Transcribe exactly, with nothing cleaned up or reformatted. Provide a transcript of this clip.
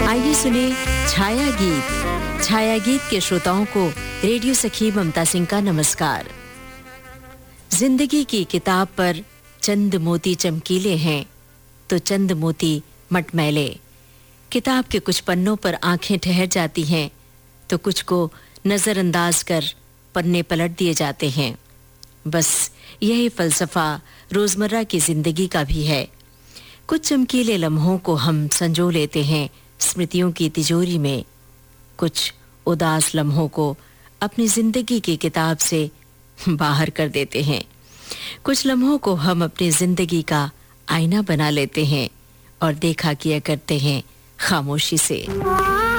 आइए सुने छाया गीत। छाया गीत के श्रोताओं को रेडियो सखी ममता सिंह का नमस्कार। जिंदगी की किताब पर चंद मोती चमकीले हैं तो चंद मोती मटमैले। किताब के कुछ पन्नों पर आंखें ठहर जाती हैं तो कुछ को नजरअंदाज कर पन्ने पलट दिए जाते हैं। बस यही फलसफा रोजमर्रा की जिंदगी का भी है। कुछ चमकीले लम्हों को हम संजो लेते हैं स्मृतियों की तिजोरी में, कुछ उदास लम्हों को अपनी जिंदगी की किताब से बाहर कर देते हैं। कुछ लम्हों को हम अपनी जिंदगी का आईना बना लेते हैं और देखा किया करते हैं खामोशी से।